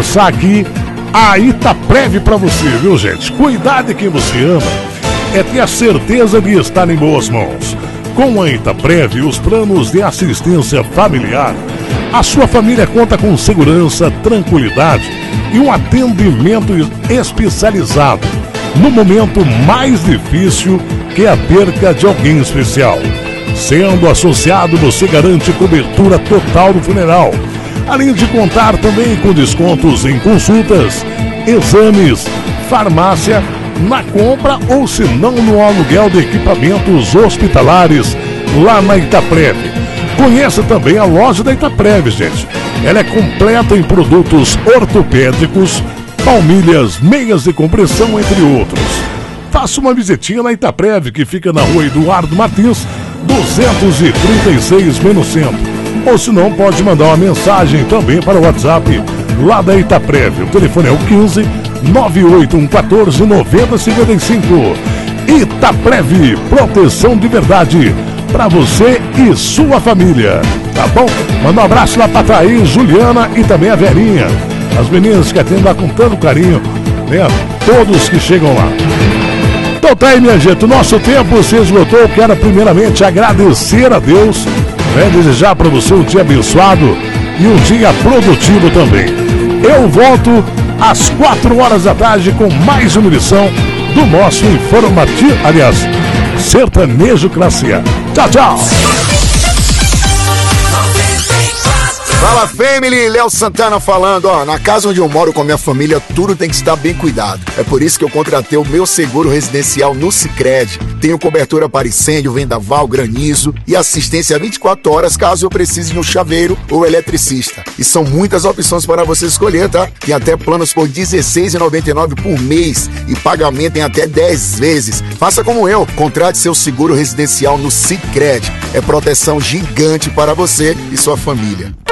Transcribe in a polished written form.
reforçar aqui a Itaprev para você, viu, gente? Cuidar de quem você ama é ter a certeza de estar em boas mãos. Com a Itaprev, os planos de assistência familiar, a sua família conta com segurança, tranquilidade e um atendimento especializado no momento mais difícil, que é a perca de alguém especial. Sendo associado, você garante cobertura total do funeral, além de contar também com descontos em consultas, exames, farmácia, na compra ou se não no aluguel de equipamentos hospitalares lá na Itaprev. Conheça também a loja da Itaprev, gente. Ela é completa em produtos ortopédicos, palmilhas, meias de compressão, entre outros. Faça uma visitinha na Itaprev, que fica na rua Eduardo Martins, 236, no centro. Ou se não, pode mandar uma mensagem também para o WhatsApp lá da Itaprev. O telefone é o 15 98114 9055. Itaprev, proteção de verdade para você e sua família. Tá bom? Manda um abraço lá para Thaís, Juliana e também a Verinha. As meninas que atendem lá com tanto carinho, né? Todos que chegam lá. Então tá aí, minha gente, o nosso tempo se esgotou. Eu quero primeiramente agradecer a Deus, né? Desejar para você um dia abençoado e um dia produtivo também. Eu volto às 4 horas da tarde com mais uma edição do nosso informativo, aliás, Sertanejo Classe A. Tchau, tchau! Fala, family, Léo Santana falando. Na casa onde eu moro com a minha família, tudo tem que estar bem cuidado. É por isso que eu contratei o meu seguro residencial no Sicredi. Tenho cobertura para incêndio, vendaval, granizo e assistência 24 horas caso eu precise de um chaveiro ou eletricista. E são muitas opções para você escolher, tá? Tem até planos por R$16,99 por mês e pagamento em até 10 vezes. Faça como eu, contrate seu seguro residencial no Sicredi. É proteção gigante para você e sua família.